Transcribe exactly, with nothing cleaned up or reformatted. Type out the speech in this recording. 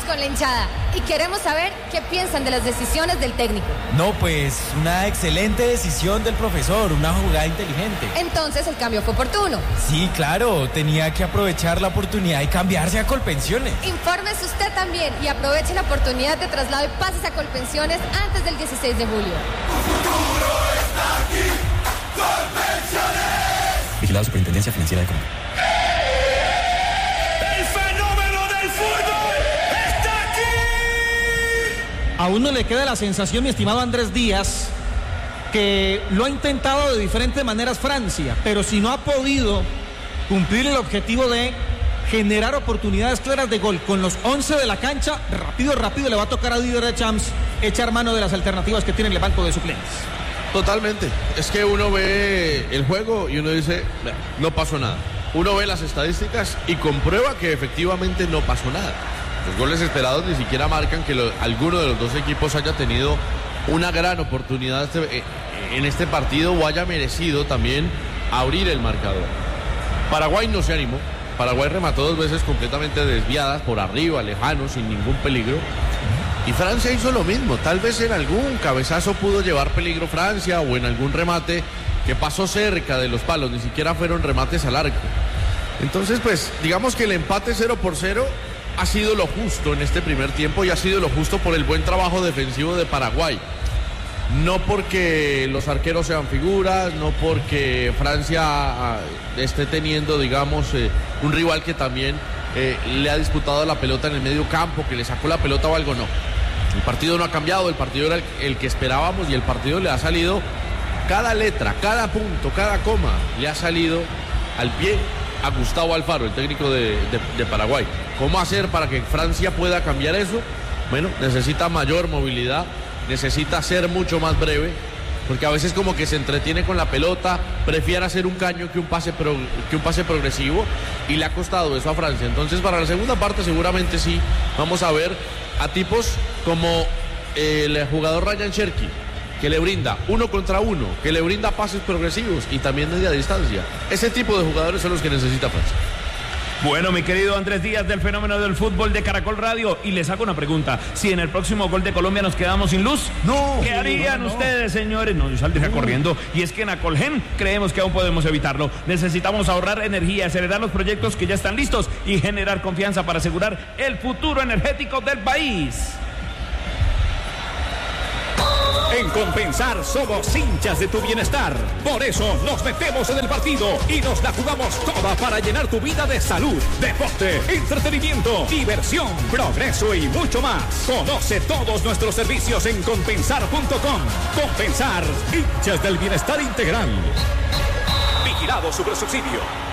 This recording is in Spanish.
con la hinchada y queremos saber qué piensan de las decisiones del técnico. No, pues una excelente decisión del profesor, una jugada inteligente. Entonces el cambio fue oportuno. Sí, claro, tenía que aprovechar la oportunidad y cambiarse a Colpensiones. Infórmese usted también y aproveche la oportunidad de traslado y pases a Colpensiones antes del dieciséis de julio. Tu futuro está aquí, Colpensiones. Vigilado Superintendencia Financiera de Colombia. ¡El fenómeno del fútbol está aquí! A uno le queda la sensación, mi estimado Andrés Díaz, que lo ha intentado de diferentes maneras Francia, pero si no ha podido cumplir el objetivo de generar oportunidades claras de gol con los once de la cancha, rápido, rápido le va a tocar a Didier Deschamps echar mano de las alternativas que tiene en el banco de suplentes. Totalmente, es que uno ve el juego y uno dice, no pasó nada. Uno ve las estadísticas y comprueba que efectivamente no pasó nada. Los goles esperados ni siquiera marcan que lo, alguno de los dos equipos haya tenido una gran oportunidad este, en este partido o haya merecido también abrir el marcador. Paraguay no se animó. Paraguay remató dos veces completamente desviadas, por arriba, lejano, sin ningún peligro. Y Francia hizo lo mismo. Tal vez en algún cabezazo pudo llevar peligro Francia o en algún remate que pasó cerca de los palos. Ni siquiera fueron remates al arco. Entonces, pues, digamos que el empate cero por cero ha sido lo justo en este primer tiempo y ha sido lo justo por el buen trabajo defensivo de Paraguay. No porque los arqueros sean figuras, no porque Francia esté teniendo, digamos, eh, un rival que también eh, le ha disputado la pelota en el medio campo, que le sacó la pelota o algo, no. El partido no ha cambiado, el partido era el, el que esperábamos y el partido le ha salido, cada letra, cada punto, cada coma, le ha salido al pie a Gustavo Alfaro, el técnico de, de, de Paraguay. ¿Cómo hacer para que Francia pueda cambiar eso? Bueno, necesita mayor movilidad, necesita ser mucho más breve, porque a veces como que se entretiene con la pelota, prefiere hacer un caño que un pase pro, que un pase progresivo, y le ha costado eso a Francia. Entonces para la segunda parte seguramente sí vamos a ver a tipos como el jugador Ryan Cherki, que le brinda uno contra uno, que le brinda pases progresivos y también media distancia. Ese tipo de jugadores son los que necesita Francia. Bueno, mi querido Andrés Díaz del Fenómeno del Fútbol de Caracol Radio, y les hago una pregunta: si en el próximo gol de Colombia nos quedamos sin luz, no, ¿qué harían no, no, ustedes, señores? No, yo saldría no. corriendo, y es que en Acolgen creemos que aún podemos evitarlo. Necesitamos ahorrar energía, acelerar los proyectos que ya están listos y generar confianza para asegurar el futuro energético del país. En Compensar somos hinchas de tu bienestar. Por eso nos metemos en el partido y nos la jugamos toda para llenar tu vida de salud, deporte, entretenimiento, diversión, progreso y mucho más. Conoce todos nuestros servicios en compensar punto com. Compensar, hinchas del bienestar integral. Vigilado Supersubsidio.